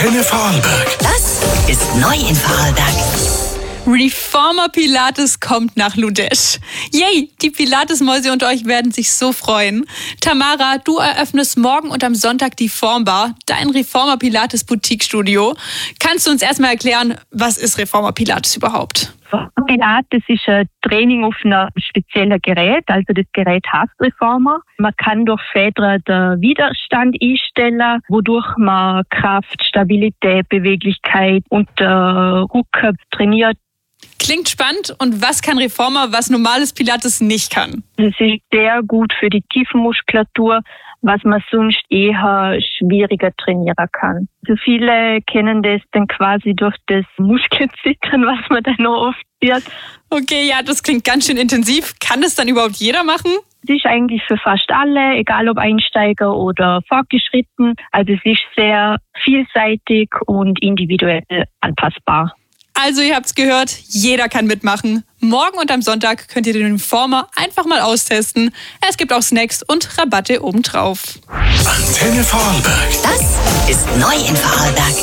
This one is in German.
Antenne Vorarlberg. Das ist neu in Vorarlberg. Reformer Pilates kommt nach Ludesch. Yay, die Pilates-Mäuse unter euch werden sich so freuen. Tamara, du eröffnest morgen und am Sonntag die Formbar, dein Reformer Pilates Boutique-Studio. Kannst du uns erstmal erklären, was ist Reformer Pilates überhaupt? Pilates ist ein Training auf einem speziellen Gerät, also das Gerät heißt Reformer. Man kann durch Federn den Widerstand einstellen, wodurch man Kraft, Stabilität, Beweglichkeit und Rücken trainiert. Klingt spannend. Und was kann Reformer, was normales Pilates nicht kann? Es ist sehr gut für die Tiefenmuskulatur, was man sonst eher schwieriger trainieren kann. Also viele kennen das dann quasi durch das Muskelzittern, was man dann noch oft sieht. Okay, ja, das klingt ganz schön intensiv. Kann das dann überhaupt jeder machen? Es ist eigentlich für fast alle, egal ob Einsteiger oder Fortgeschritten. Also es ist sehr vielseitig und individuell anpassbar. Also ihr habt's gehört, jeder kann mitmachen. Morgen und am Sonntag könnt ihr den Reformer einfach mal austesten. Es gibt auch Snacks und Rabatte obendrauf. Antenne Vorarlberg. Das ist neu in Vorarlberg.